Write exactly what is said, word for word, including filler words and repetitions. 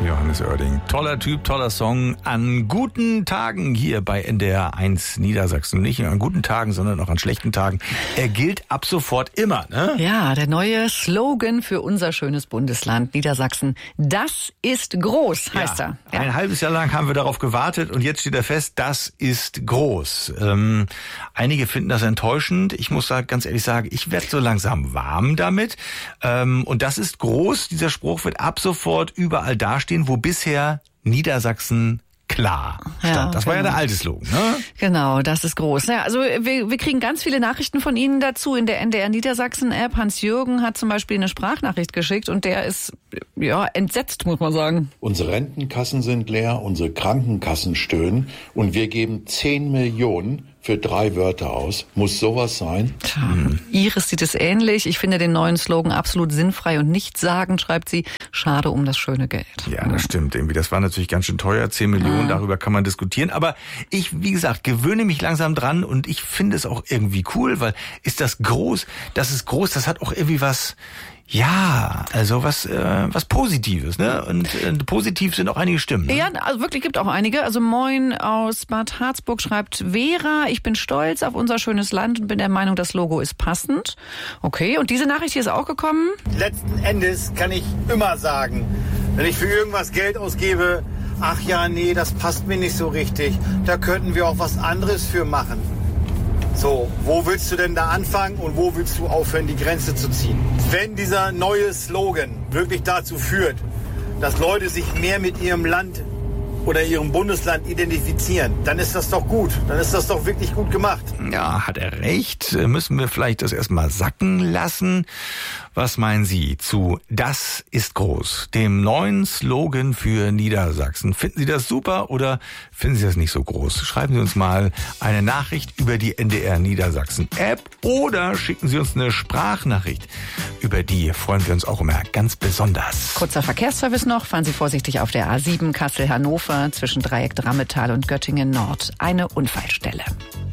Johannes Oerding. Toller Typ, toller Song. An guten Tagen hier bei N D R eins Niedersachsen. Nicht nur an guten Tagen, sondern auch an schlechten Tagen. Er gilt ab sofort immer, ne? Ja, der neue Slogan für unser schönes Bundesland Niedersachsen. Das ist groß, heißt ja, er. Ja. Ein halbes Jahr lang haben wir darauf gewartet und jetzt steht er fest, das ist groß. Ähm, einige finden das enttäuschend. Ich muss da ganz ehrlich sagen, ich werde so langsam warm damit. Ähm, und das ist groß. Dieser Spruch wird ab sofort überall dastehen, wo bisher Niedersachsen klar stand. Ja, das war genau. ja der alte Slogan, ne? Genau, das ist groß. Ja, also wir, wir kriegen ganz viele Nachrichten von Ihnen dazu in der N D R Niedersachsen-App. Hans-Jürgen hat zum Beispiel eine Sprachnachricht geschickt und der ist ja entsetzt, muss man sagen. Unsere Rentenkassen sind leer, unsere Krankenkassen stöhnen und wir geben zehn Millionen für drei Wörter aus. Muss sowas sein? Tja, hm. Iris sieht es ähnlich. Ich finde den neuen Slogan absolut sinnfrei und nichtssagend, schreibt sie. Schade um das schöne Geld. Ja, das stimmt irgendwie. Das war natürlich ganz schön teuer. zehn Millionen, ah. darüber kann man diskutieren. Aber ich, wie gesagt, gewöhne mich langsam dran und ich finde es auch irgendwie cool, weil ist das groß? Das ist groß, das hat auch irgendwie was... Ja, also was äh, was Positives, ne? Und äh, positiv sind auch einige Stimmen. Ne? Ja, also wirklich gibt auch einige. Also Moin aus Bad Harzburg schreibt Vera, ich bin stolz auf unser schönes Land und bin der Meinung, das Logo ist passend. Okay, und diese Nachricht hier ist auch gekommen. Letzten Endes kann ich immer sagen, wenn ich für irgendwas Geld ausgebe, ach ja, nee, das passt mir nicht so richtig, da könnten wir auch was anderes für machen. So, wo willst du denn da anfangen und wo willst du aufhören, die Grenze zu ziehen? Wenn dieser neue Slogan wirklich dazu führt, dass Leute sich mehr mit ihrem Land oder ihrem Bundesland identifizieren, dann ist das doch gut. Dann ist das doch wirklich gut gemacht. Ja, hat er recht. Müssen wir vielleicht das erstmal sacken lassen? Was meinen Sie zu Das ist groß, dem neuen Slogan für Niedersachsen? Finden Sie das super oder finden Sie das nicht so groß? Schreiben Sie uns mal eine Nachricht über die N D R Niedersachsen App oder schicken Sie uns eine Sprachnachricht. Über die freuen wir uns auch immer ganz besonders. Kurzer Verkehrsservice noch. Fahren Sie vorsichtig auf der A sieben Kassel-Hannover zwischen Dreieck Drammetal und Göttingen Nord. Eine Unfallstelle.